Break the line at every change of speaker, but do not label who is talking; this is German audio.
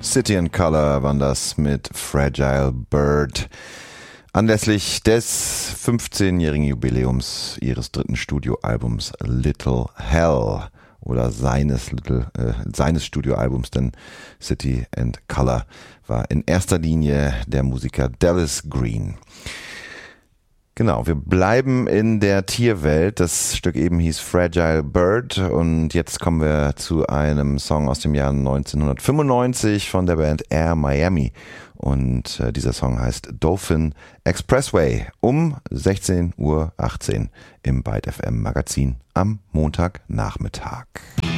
City and Colour waren das mit Fragile Bird. Anlässlich des 15-jährigen Jubiläums ihres dritten Studioalbums Little Hell oder seines Studioalbums, denn City and Colour war in erster Linie der Musiker Dallas Green. Genau, wir bleiben in der Tierwelt. Das Stück eben hieß Fragile Bird und jetzt kommen wir zu einem Song aus dem Jahr 1995 von der Band Air Miami und dieser Song heißt Dolphin Expressway um 16:18 Uhr im Byte FM Magazin am Montagnachmittag.